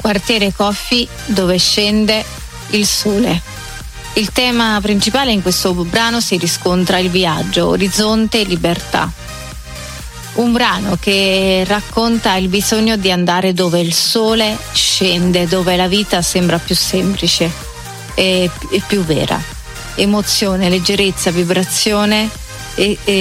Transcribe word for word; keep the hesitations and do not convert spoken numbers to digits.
Quartiere Coffee, dove scende il sole. Il tema principale in questo brano si riscontra il viaggio, orizzonte e libertà. Un brano che racconta il bisogno di andare dove il sole scende, dove la vita sembra più semplice e, e più vera. Emozione, leggerezza, vibrazione e, e